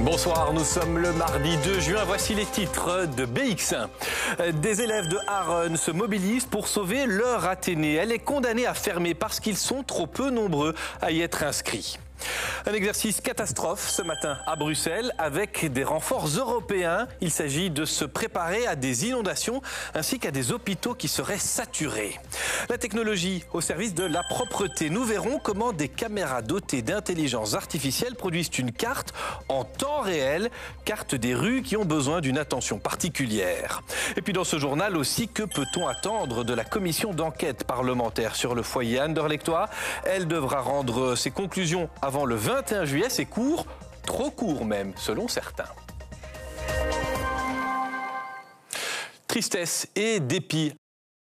Bonsoir, nous sommes le mardi 2 juin. Voici les titres de BX1. Des élèves de Haronne se mobilisent pour sauver leur Athénée. Elle est condamnée à fermer parce qu'ils sont trop peu nombreux à y être inscrits. Un exercice catastrophe ce matin à Bruxelles avec des renforts européens. Il s'agit de se préparer à des inondations ainsi qu'à des hôpitaux qui seraient saturés. La technologie au service de la propreté. Nous verrons comment des caméras dotées d'intelligence artificielle produisent une carte en temps réel, carte des rues qui ont besoin d'une attention particulière. Et puis dans ce journal aussi, que peut-on attendre de la commission d'enquête parlementaire sur le foyer Anderlechtois? Elle devra rendre ses conclusions avant le 21 juillet, c'est court, trop court même, selon certains. Tristesse et dépit